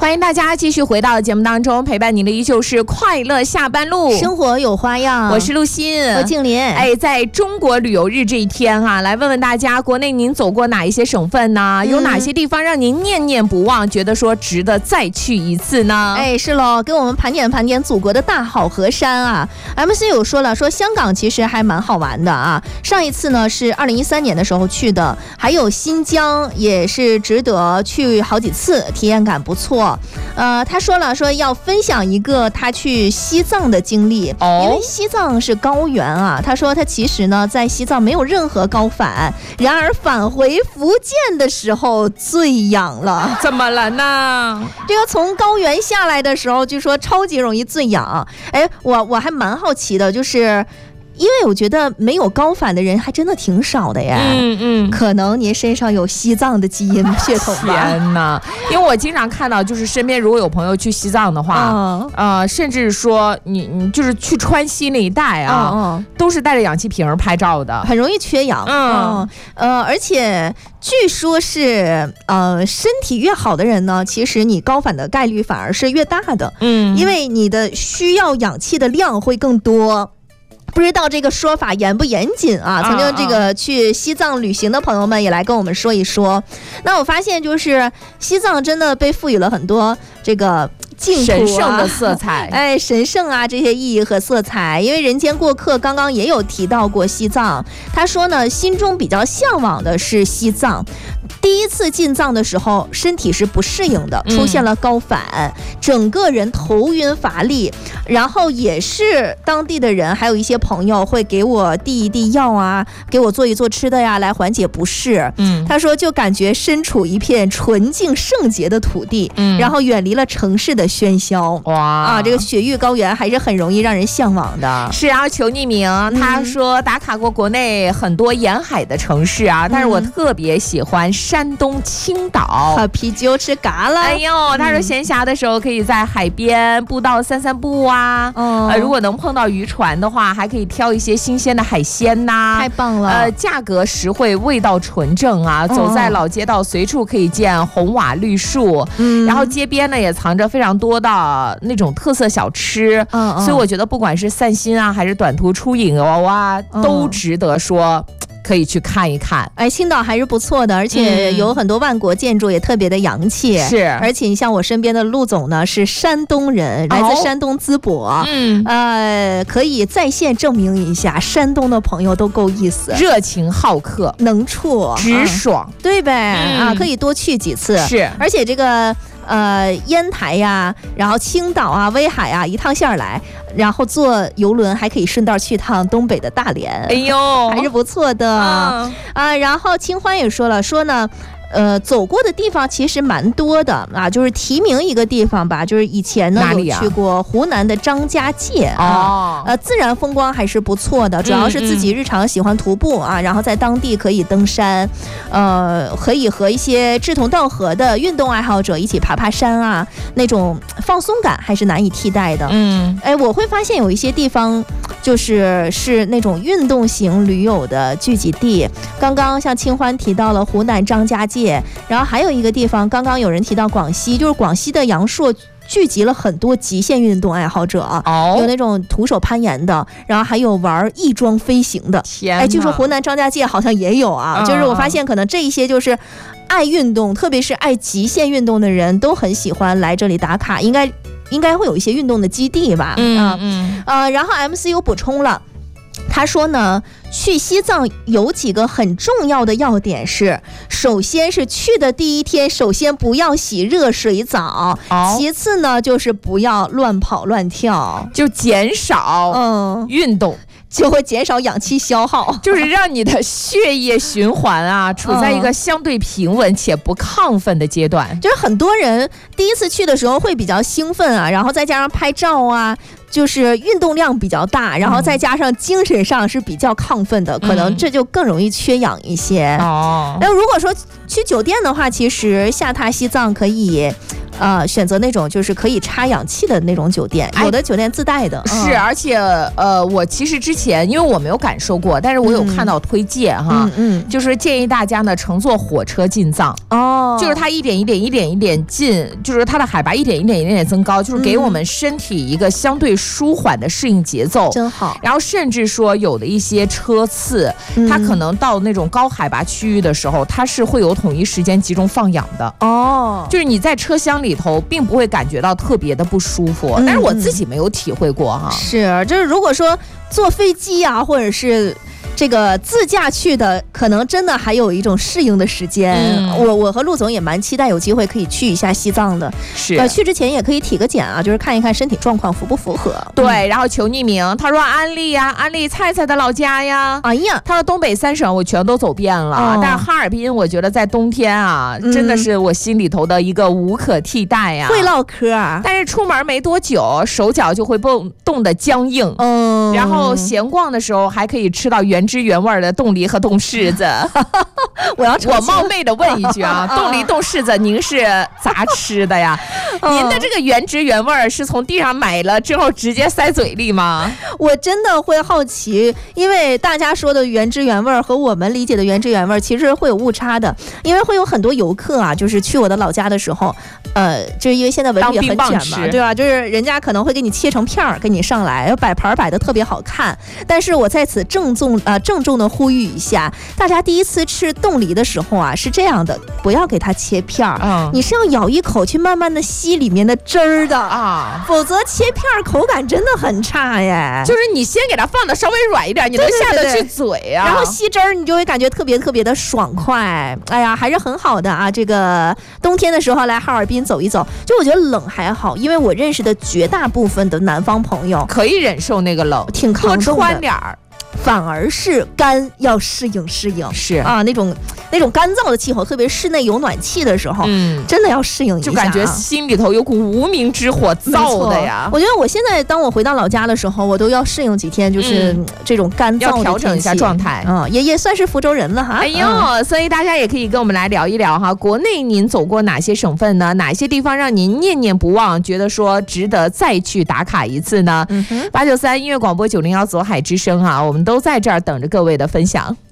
欢迎大家继续回到节目当中，陪伴您的依旧是快乐下班路， 生活有花样。 我是陆欣， 我静林。 在中国旅游日这一天啊，来问问大家，国内您走过哪一些省份呢？有哪些地方让您念念不忘，觉得说值得再去一次呢？ 是喽，跟我们盘点盘点祖国的大好河山啊。MC 有说了，说香港其实还蛮好玩的啊。上一次呢是2013年的时候去的，还有新疆也是值得去好几次，体验感不错。他说了，说要分享一个他去西藏的经历，因为西藏是高原啊。他说他其实呢在西藏没有任何高反，然而返回福建的时候最痒了。 怎么了呢？ 这个从高原下来的时候，据说超级容易最痒。我还蛮好奇的，就是因为我觉得没有高反的人还真的挺少的呀。可能您身上有西藏的基因血统吧。 天哪！因为我经常看到，就是身边如果有朋友去西藏的话，甚至说你就是去川西那一带啊，都是带着氧气瓶拍照的， 很容易缺氧。而且据说是身体越好的人呢，其实你高反的概率反而是越大的。因为你的需要氧气的量会更多。不知道这个说法严不严谨啊？曾经这个去西藏旅行的朋友们也来跟我们说一说。那我发现就是西藏真的被赋予了很多这个净土神圣的色彩， 神圣啊这些意义和色彩。因为人间过客刚刚也有提到过西藏，他说呢心中比较向往的是西藏。第一次进藏的时候身体是不适应的，出现了高反，整个人头晕乏力，然后也是当地的人还有一些朋友会给我递一递药啊，给我做一做吃的呀，来缓解不适。他说就感觉身处一片纯净圣洁的土地，然后远离了城市的喧嚣。哇这个雪域高原还是很容易让人向往的。 是啊，求匿名。他说打卡过国内很多沿海的城市啊，但是我特别喜欢山东青岛， 啤酒吃嘎了。 他说闲暇的时候可以在海边步道散步啊。如果能碰到渔船的话，还可以挑一些新鲜的海鲜呐。 太棒了。 价格实惠，味道纯正啊。走在老街道，随处可以见红瓦绿树。然后街边呢也藏着非常多的那种特色小吃。所以我觉得不管是散心啊，还是短途出影都值得说可以去看一看。 青岛还是不错的，而且有很多万国建筑，也特别的洋气。 是， 而且你像我身边的陆总呢，是山东人，来自山东淄博。可以在线证明一下，山东的朋友都够意思， 热情好客， 能处， 直爽， 对呗？可以多去几次。 是， 而且这个烟台呀，然后青岛啊、威海啊，一趟线来，然后坐游轮还可以顺道去趟东北的大连。还是不错的。然后清欢也说了，说呢走过的地方其实蛮多的啊，就是提名一个地方吧，就是以前呢有去过湖南的张家界自然风光还是不错的，主要是自己日常喜欢徒步啊，然后在当地可以登山，可以和一些志同道合的运动爱好者一起爬山啊，那种放松感还是难以替代的。我会发现有一些地方是那种运动型驴友的聚集地，刚刚像清欢提到了湖南张家界，然后还有一个地方刚刚有人提到广西，就是广西的阳朔聚集了很多极限运动爱好者有那种徒手攀岩的，然后还有玩翼装飞行的。据说湖南张家界好像也有就是我发现可能这一些就是爱运动，特别是爱极限运动的人都很喜欢来这里打卡，应该会有一些运动的基地吧。然后 MC 有补充了，他说呢，去西藏有几个很重要的要点是，首先是去的第一天，首先不要洗热水澡，其次呢就是不要乱跑乱跳， 就减少运动。 就会减少氧气消耗， 就是让你的血液循环处在一个相对平稳且不亢奋的阶段。 就是很多人第一次去的时候会比较兴奋然后再加上拍照就是运动量比较大，然后再加上精神上是比较亢奋的，可能这就更容易缺氧一些。那如果说去酒店的话，其实下榻西藏可以选择那种就是可以插氧气的那种酒店，有的酒店自带的。 是，而且我其实之前因为我没有感受过，但是我有看到推荐哈，就是建议大家呢乘坐火车进藏哦，就是它一点一点进，就是它的海拔一点一点增高，就是给我们身体一个相对舒缓的适应节奏， 真好。 然后甚至说有的一些车次，它可能到那种高海拔区域的时候，它是会有统一时间集中放氧的哦，就是你在车厢里头并不会感觉到特别的不舒服，但是我自己没有体会过哈。 是，就是如果说坐飞机啊，或者是这个自驾去的，可能真的还有一种适应的时间。我和陆总也蛮期待有机会可以去一下西藏的。 是， 去之前也可以体个检啊，就是看一看身体状况符不符合。 对，然后求匿名。他说安利呀，安利菜菜的老家呀。 哎呀， 他说东北3省我全都走遍了，但是哈尔滨我觉得在冬天啊，真的是我心里头的一个无可替代呀。 会唠嗑啊， 但是出门没多久，手脚就会冻得僵硬。然后闲逛的时候还可以吃到原汁原味的冻梨和冻柿子。我冒昧的问一句啊，冻梨冻柿子您是咋吃的呀？您的这个原汁原味是从地上买了之后直接塞嘴里吗？ 我真的会好奇，因为大家说的原汁原味和我们理解的原汁原味其实会有误差的，因为会有很多游客啊，就是去我的老家的时候，就是因为现在温度也很卷嘛，对吧？就是人家可能会给你切成片儿给你上来，摆盘摆的特别好看。但是我在此郑重的呼吁一下，大家第一次吃冻梨的时候啊，是这样的，不要给它切片儿，你是要咬一口去慢慢的吸里面的汁儿的啊，否则切片儿口感真的很差耶。 就是你先给它放的稍微软一点，你能下得去嘴啊， 然后吸汁儿，你就会感觉特别的爽快。哎呀，还是很好的啊！这个冬天的时候来哈尔滨走一走，就我觉得冷还好，因为我认识的绝大部分的南方朋友可以忍受那个冷， 挺抗冻的， 多穿点儿。 反而是肝要适应， 是啊，那种干燥的气候，特别室内有暖气的时候，真的要适应一下， 就感觉心里头有股无名之火燥的呀。 我觉得我现在当我回到老家的时候，我都要适应几天，就是这种干燥的天气， 要调整一下状态。 也算是福州人了哈。 哎呦，所以大家也可以跟我们来聊一聊哈，国内您走过哪些省份呢？哪些地方让您念念不忘，觉得说值得再去打卡一次呢？893音乐广播901左海之声啊，我们都在这儿等着各位的分享。